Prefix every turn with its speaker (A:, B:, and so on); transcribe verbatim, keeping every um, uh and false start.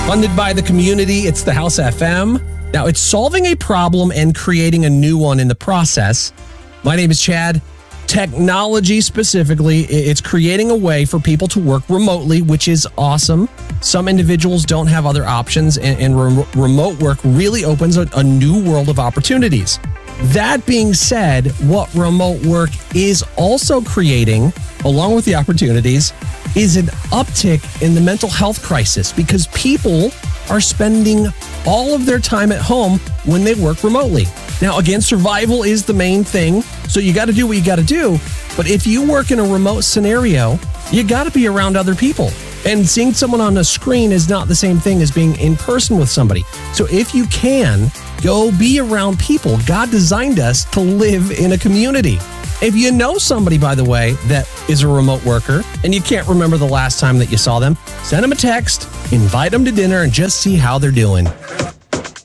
A: Funded by the community, it's the House F M. Now, it's solving a problem and creating a new one in the process. My name is Chad. Technology specifically, it's creating a way for people to work remotely, which is awesome. Some individuals don't have other options, and, and re- remote work really opens a, a new world of opportunities. That being said, what remote work is also creating, along with the opportunities, is an uptick in the mental health crisis because people are spending all of their time at home when they work remotely. Now, again, survival is the main thing, so you got to do what you got to do. But if you work in a remote scenario, you got to be around other people. And seeing someone on a screen is not the same thing as being in person with somebody. So if you can, go be around people. God designed us to live in a community. If you know somebody, by the way, that is a remote worker and you can't remember the last time that you saw them, send them a text, invite them to dinner, and just see how they're doing.